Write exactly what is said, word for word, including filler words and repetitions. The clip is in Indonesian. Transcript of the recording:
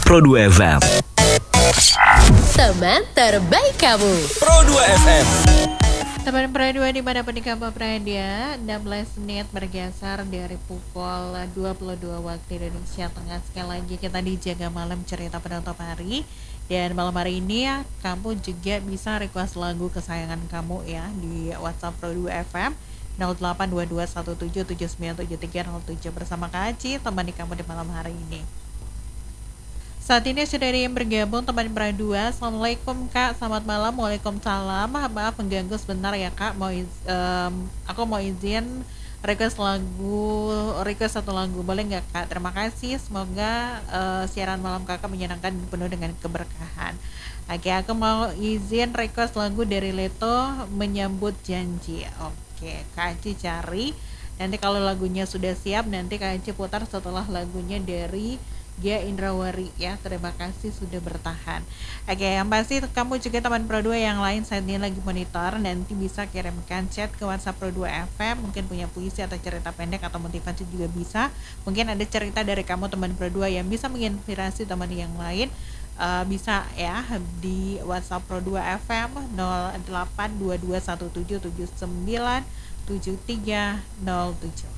Pro dua F M. Teman terbaik kamu Pro dua F M. Teman Pro dua dimanapun kamu berada, enam belas menit bergeser dari pukul dua puluh dua waktu Indonesia Tengah. Sekali lagi kita dijaga malam cerita penutup hari. Dan malam hari ini ya, kamu juga bisa request lagu kesayangan kamu ya di WhatsApp Pro dua F M nol delapan dua dua satu tujuh tujuh sembilan tujuh tiga nol tujuh bersama Kak Aci, temani kamu di malam hari ini. Saat ini sudah ada yang bergabung teman Pro dua. Assalamualaikum Kak, selamat malam. Waalaikumsalam. Maaf mengganggu sebentar ya Kak. Mau iz- um, aku mau izin request lagu, request satu lagu, boleh nggak Kak? Terima kasih. Semoga uh, siaran malam Kakak menyenangkan dan penuh dengan keberkahan. Oke, aku mau izin request lagu dari Leto, Menyambut Janji. Oke, Kak Aci cari. Nanti kalau lagunya sudah siap, nanti Kak Aci putar setelah lagunya dari Gia Indrawari ya. Terima kasih sudah bertahan. Oke, yang pasti kamu juga teman Pro dua yang lain saat ini lagi monitor, nanti bisa kirimkan chat ke WhatsApp Pro dua F M, mungkin punya puisi atau cerita pendek atau motivasi juga bisa. Mungkin ada cerita dari kamu teman Pro dua yang bisa menginspirasi teman yang lain. Uh, bisa ya di WhatsApp Pro dua F M nol delapan dua dua satu tujuh tujuh sembilan tujuh tiga nol tujuh.